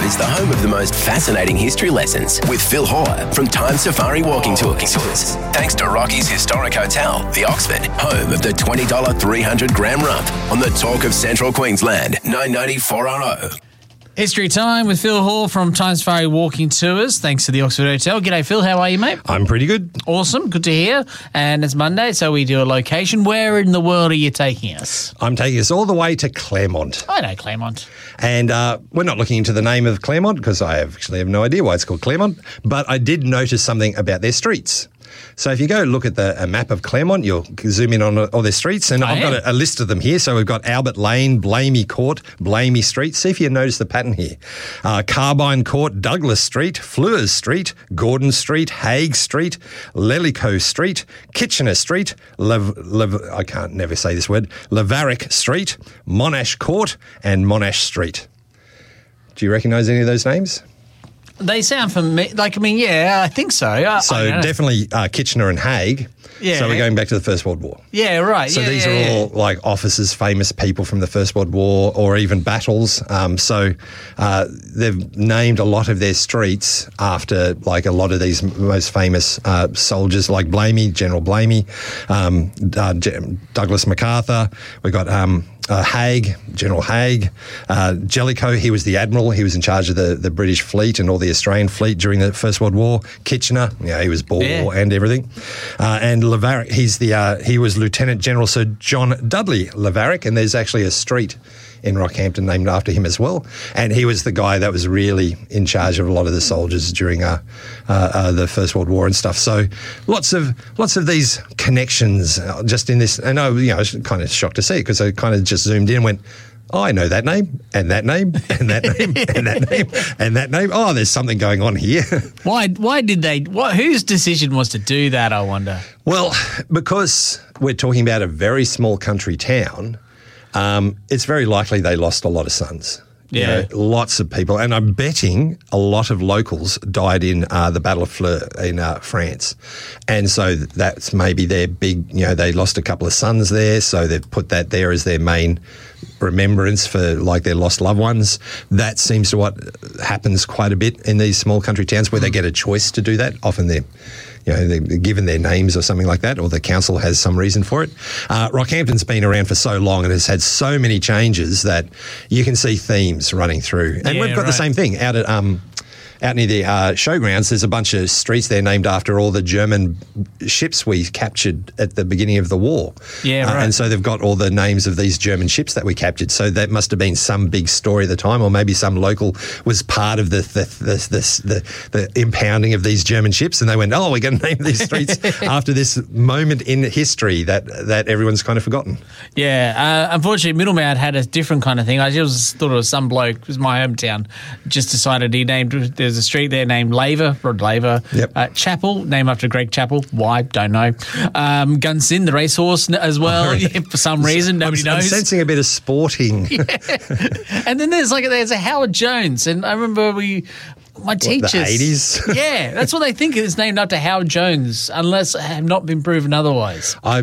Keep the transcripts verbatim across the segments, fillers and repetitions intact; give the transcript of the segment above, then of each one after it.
is the home of the most fascinating history lessons with Phil Hoare from Time Safari Walking Tours. Thanks to Rocky's Historic Hotel, the Oxford, home of the twenty dollars three hundred gram rump on the Talk of Central Queensland, nine ninety-four R O. History time with Phil Hall from Time Safari Walking Tours. Thanks to the Oxford Hotel. G'day, Phil. How are you, mate? I'm pretty good. Awesome. Good to hear. And it's Monday, so we do a location. Where in the world are you taking us? I'm taking us all the way to Claremont. I know Claremont. And uh, we're not looking into the name of Claremont because I actually have no idea why it's called Claremont, but I did notice something about their streets. So if you go look at the a map of Claremont, you'll zoom in on all their streets, and oh, I've yeah. got a, a list of them here. So we've got Albert Lane, Blamey Court, Blamey Street. See if you notice the pattern here. Uh, Carbine Court, Douglas Street, Fleurs Street, Gordon Street, Hague Street, Lelico Street, Kitchener Street, Lev, Lev, I can't never say this word, Levarick Street, Monash Court, and Monash Street. Do you recognise any of those names? They sound familiar. Like, I mean, yeah, I think so. I, So I definitely uh, Kitchener and Hague. Yeah. So we're going back to the First World War. Yeah, right. So yeah, these yeah, are yeah. all like officers, famous people from the First World War or even battles. Um, so uh, they've named a lot of their streets after like a lot of these most famous uh, soldiers like Blamey, General Blamey, um, uh, G- Douglas MacArthur. We've got... Um, Uh, Hague, General Hague, uh, Jellicoe, he was the admiral. He was in charge of the, the British fleet and all the Australian fleet during the First World War. Kitchener, yeah, he was Boer Yeah. War and everything. Uh, and Levarick, he's the uh, he was Lieutenant General Sir John Dudley Levarick, and there's actually a street in Rockhampton named after him as well. And he was the guy that was really in charge of a lot of the soldiers during uh, uh, uh, the First World War and stuff. So lots of lots of these connections uh, just in this. And I, you know, I was kind of shocked to see it because I kind of just zoomed in and went, oh, I know that name and that name and that name and that name and that name. Oh, there's something going on here. Why Why did they, what, whose decision was to do that, I wonder? Well, because we're talking about a very small country town, Um, it's very likely they lost a lot of sons. You Yeah. know, lots of people. And I'm betting a lot of locals died in uh, the Battle of Fleurs in uh, France. And so that's maybe their big, you know, they lost a couple of sons there. So they've put that there as their main remembrance for like their lost loved ones. That seems to what happens quite a bit in these small country towns where they get a choice to do that. Often they're You know, they're given their names or something like that, or the council has some reason for it. Uh, Rockhampton's been around for so long and has had so many changes that you can see themes running through. And Yeah, we've got right. the same thing out at um, out near the uh, showgrounds. There's a bunch of streets there named after all the German ships we captured at the beginning of the war. Yeah, Uh, right. and so they've got all the names of these German ships that we captured. So that must have been some big story at the time, or maybe some local was part of the the the, the, the, the impounding of these German ships, and they went, "Oh, we're going to name these streets after this moment in history that that everyone's kind of forgotten." Yeah, uh, unfortunately, Middlemount had a different kind of thing. I just thought it was some bloke, it was my hometown, just decided he named, there's a street there named Laver, Rod Laver. Yep. Uh, Chapel, named after Greg Chappell. Why? Don't know. Um, Gunsynd, the racehorse n- as well, Oh, yeah, for some reason, nobody I'm, I'm knows. sensing a bit of sporting. And then there's like there's a Howard Jones, and I remember we, my teachers, the eighties? Yeah, that's what they think it's named after Howard Jones, unless it have not been proven otherwise. I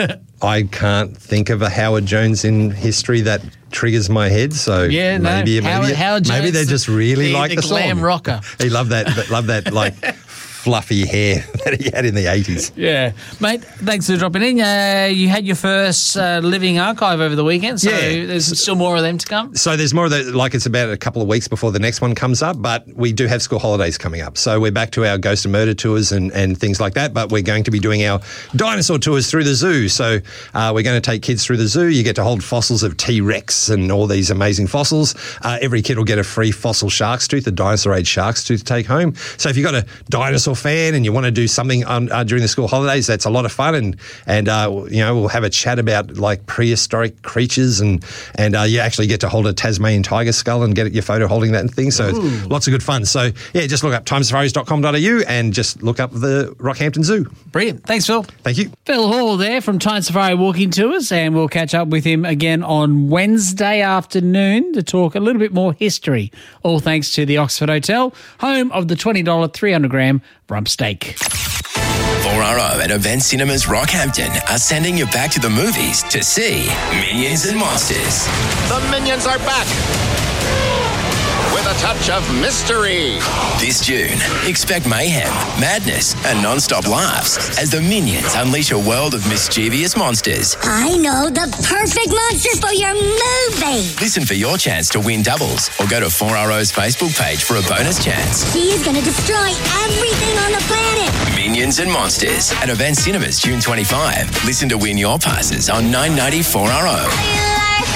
I can't think of a Howard Jones in history that triggers my head. So Yeah, no, maybe Howard- maybe, Howard maybe Jones, they just really the- like the the, glam song. rocker. He loved that. Love that like fluffy hair that he had in the eighties. Yeah, mate. Thanks for dropping in. Uh, you had your first uh, living archive over the weekend, so Yeah. there's still more of them to come. So there's more of the, like it's about a couple of weeks before the next one comes up, but we do have school holidays coming up. So we're back to our Ghost and Murder tours and, and things like that, but we're going to be doing our dinosaur tours through the zoo. So uh, we're going to take kids through the zoo. You get to hold fossils of T-Rex and all these amazing fossils. Uh, every kid will get a free fossil shark's tooth, a dinosaur age shark's tooth to take home. So if you've got a dinosaur fan and you want to do something on, uh, during the school holidays, that's a lot of fun. And, and uh, you know, we'll have a chat about like prehistoric creatures and, and uh, you actually get to hold a Tasmanian tiger skull and get your photo holding that and things. So Ooh. it's lots of good fun. So yeah, just look up time safaris dot com dot a u and just look up the Rockhampton Zoo. Brilliant. Thanks, Phil. Thank you. Phil Hall there from Time Safari Walking Tours, and we'll catch up with him again on Wednesday afternoon to talk a little bit more history, all thanks to the Oxford Hotel, home of the twenty dollars three hundred gram rump steak. four R O and Event Cinemas Rockhampton are sending you back to the movies to see Minions and Monsters. The Minions are back with a touch of mystery. This June, expect mayhem, madness, and non-stop laughs as the Minions unleash a world of mischievous monsters. I know the perfect monster for your movie. Listen for your chance to win doubles or go to four R O's Facebook page for a bonus chance. She is going to destroy everything on the planet. Minions and Monsters at Event Cinemas June twenty-fifth. Listen to win your passes on nine ninety four R O.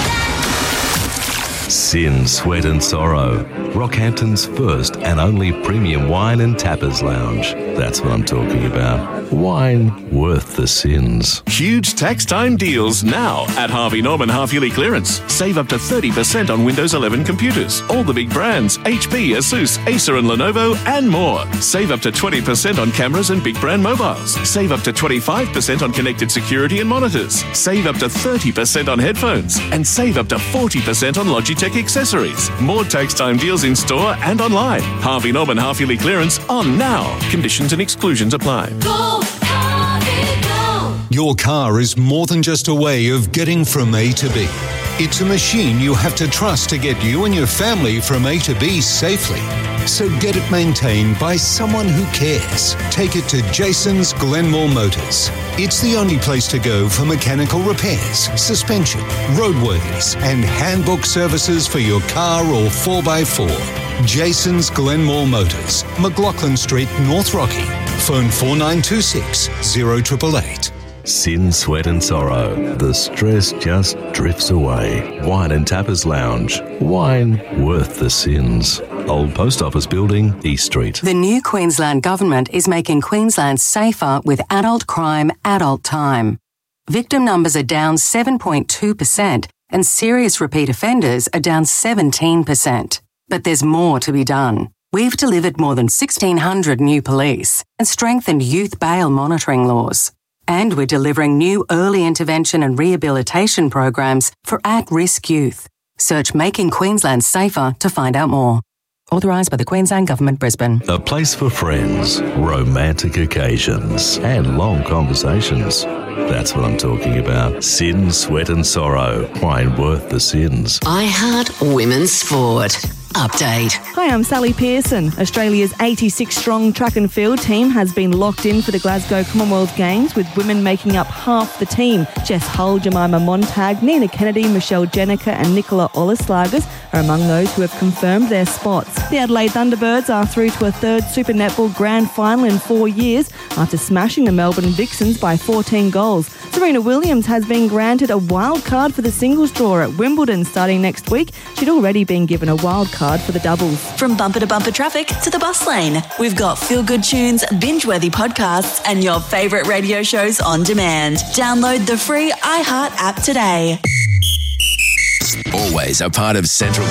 Sin, Sweat and Sorrow, Rockhampton's first and only premium wine and tappers lounge. That's what I'm talking about. Wine worth the sins. Huge tax time deals now at Harvey Norman half-yearly clearance. Save up to thirty percent on Windows eleven computers. All the big brands, H P, Asus, Acer and Lenovo and more. Save up to twenty percent on cameras and big brand mobiles. Save up to twenty-five percent on connected security and monitors. Save up to thirty percent on headphones. And save up to forty percent on Logitech accessories. More tax time deals in store and online. Harvey Norman half-yearly clearance on now. Conditions and exclusions apply. Go, Harvey, go. Your car is more than just a way of getting from A to B. It's a machine you have to trust to get you and your family from A to B safely. So get it maintained by someone who cares. Take it to Jason's Glenmore Motors. It's the only place to go for mechanical repairs, suspension, roadworthies, and handbook services for your car or four by four. Jason's Glenmore Motors, McLaughlin Street, North Rocky. Phone four nine two six, zero eight eight eight. Sin, Sweat and Sorrow. The stress just drifts away. Wine and Tappers Lounge. Wine worth the sins. Old Post Office Building, East Street. The new Queensland Government is making Queensland safer with adult crime, adult time. Victim numbers are down seven point two percent and serious repeat offenders are down seventeen percent. But there's more to be done. We've delivered more than sixteen hundred new police and strengthened youth bail monitoring laws. And we're delivering new early intervention and rehabilitation programs for at-risk youth. Search Making Queensland Safer to find out more. Authorised by the Queensland Government, Brisbane. A place for friends, romantic occasions, and long conversations. That's what I'm talking about. Sin, Sweat and Sorrow. Wine worth the sins. I Heart Women's Sport. Update. Hi, I'm Sally Pearson. Australia's eighty-six strong track and field team has been locked in for the Glasgow Commonwealth Games, with women making up half the team. Jess Hull, Jemima Montag, Nina Kennedy, Michelle Jenica and Nicola Olaslagers are among those who have confirmed their spots. The Adelaide Thunderbirds are through to a third Super Netball Grand Final in four years after smashing the Melbourne Vixens by fourteen goals. Serena Williams has been granted a wild card for the singles draw at Wimbledon starting next week. She'd already been given a wild card for the doubles. From bumper to bumper traffic to the bus lane, we've got feel-good tunes, binge-worthy podcasts and your favourite radio shows on demand. Download the free iHeart app today. Always a part of Central